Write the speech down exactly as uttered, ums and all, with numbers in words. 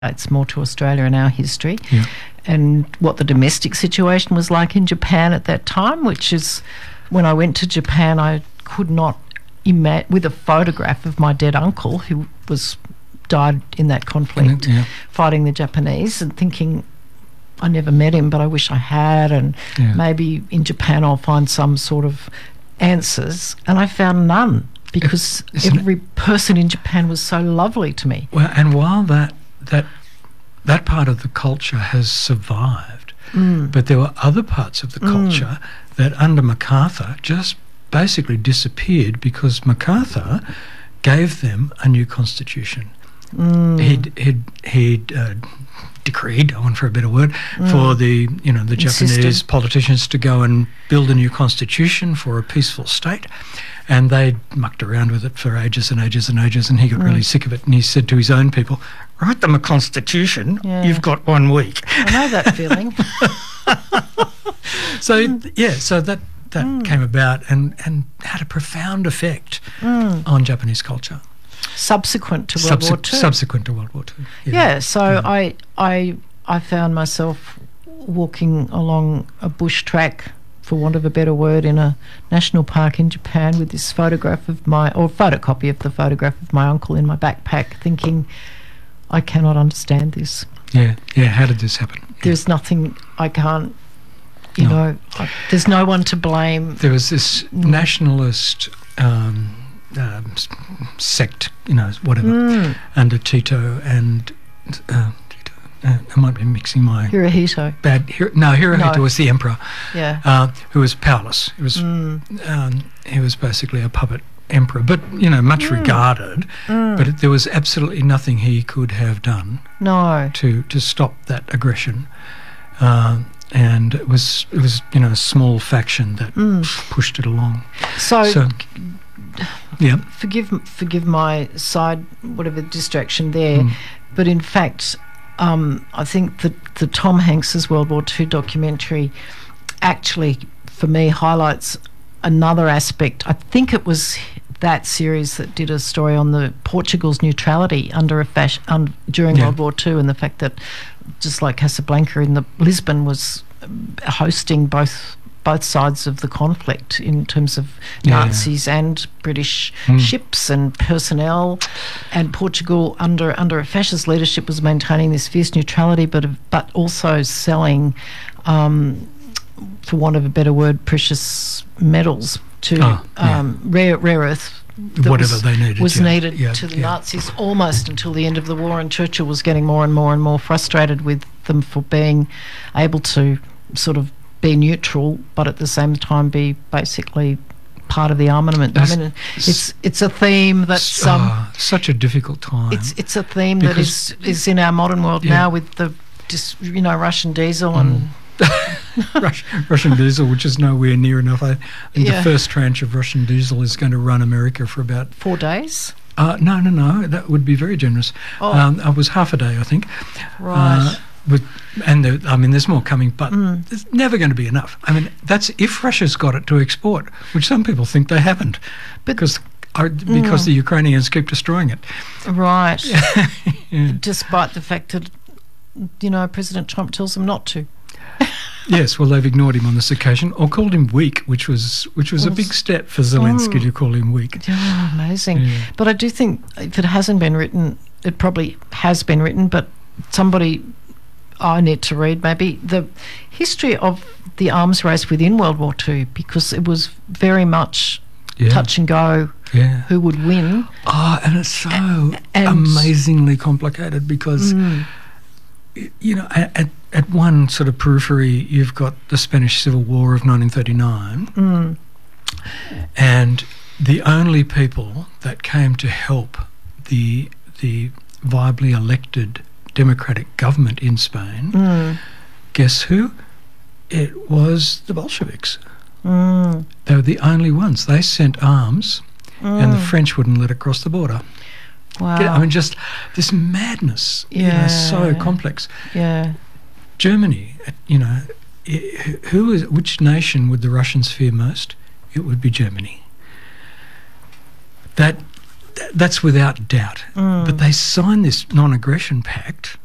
It's more to Australia and our history, Yeah. and what the domestic situation was like in Japan at that time, which is when I went to Japan, I could not imagine, with a photograph of my dead uncle who was died in that conflict, Yeah. fighting the Japanese, and thinking, I never met him, but I wish I had, and Yeah. maybe in Japan I'll find some sort of answers, and I found none, because Isn't it- every person in Japan was so lovely to me. Well, and while that that that part of the culture has survived, Mm. but there were other parts of the culture that under MacArthur just basically disappeared because MacArthur gave them a new constitution. Mm. He'd he'd he'd uh, decreed, I want for a better word, for the you know the Insisted. Japanese politicians to go and build a new constitution for a peaceful state, and they mucked around with it for ages and ages and ages, and he got really sick of it, and he said to his own people, "Write them a constitution. Yeah. You've got one week." I know that feeling. So yeah, so that that came about and and had a profound effect on Japanese culture. Subsequent to World Subse- War Two. Subsequent to World War Two. Yeah, so I, I, I found myself walking along a bush track, for want of a better word, in a national park in Japan with this photograph of my, or photocopy of the photograph of my uncle in my backpack, thinking, I cannot understand this. Yeah, yeah. How did this happen? Yeah. There's nothing I can't, you No. know, I, there's no one to blame. There was this nationalist um, um, s- sect, you know, whatever, Mm. under Tito and uh, Tito. Uh, I might be mixing my Hirohito, bad. Hiro, no, Hirohito No. was the emperor, yeah. uh, who was powerless. He was Mm. um, he was basically a puppet emperor, but you know, much regarded. Mm. But it, there was absolutely nothing he could have done No. to to stop that aggression. Uh, and it was it was you know a small faction that Mm. pushed it along. So, So, yeah, forgive forgive my side whatever distraction there, Mm. but in fact, um, I think that the Tom Hanks's World War Two documentary actually, for me, highlights another aspect. I think it was that series that did a story on the Portugal's neutrality under a fash, un, during Yeah. World War Two, and the fact that, just like Casablanca in the Lisbon was um, hosting both both sides of the conflict in terms of Yeah. Nazis and British Mm. ships and personnel, and Portugal under under a fascist leadership was maintaining this fierce neutrality, but but also selling, um, for want of a better word, precious metals to Oh, yeah. um, rare rare earth that whatever was, they needed was yeah. needed Yeah, to the yeah. Nazis almost until the end of the war, and Churchill was getting more and more and more frustrated with them for being able to sort of be neutral, but at the same time be basically part of the armament. I That's- mean, it's it's a theme that's um, Ah, such a difficult time. it's it's a theme that is Because- is in our modern world Yeah. now, with the just you know Russian diesel and Rus- Russian diesel, which is nowhere near enough. I think Yeah. the first tranche of Russian diesel is going to run America for about. four days. Uh, no, no, no. That would be very generous. Oh. Um, it was half a day, I think. Right. Uh, with, and there, I mean, there's more coming, but Mm. there's never going to be enough. I mean, that's if Russia's got it to export, which some people think they haven't, But- because uh, because Mm. the Ukrainians keep destroying it. Right. Yeah. Despite the fact that you know President Trump tells them not to. Yes, well, they've ignored him on this occasion, or called him weak, which was which was a Well, big step for Zelensky mm. to call him weak. Oh, amazing. Yeah. But I do think if it hasn't been written, it probably has been written, but somebody I need to read maybe the history of the arms race within World War Two, because it was very much Yeah. touch and go Yeah. who would win. Oh, and it's so and- amazingly complicated because, Mm. y- you know, a- at, at one sort of periphery, you've got the Spanish Civil War of nineteen thirty-nine, Mm. and the only people that came to help the the viably elected democratic government in Spain, Mm. guess who? It was the Bolsheviks. Mm. They were the only ones. They sent arms, and the Mm. French wouldn't let it cross the border. Wow. Get- I mean, just this madness, you know, so Yeah. complex. yeah. Germany, you know, i- who is which nation would the Russians fear most? It would be Germany. That that's without doubt. Mm. But they signed this non-aggression pact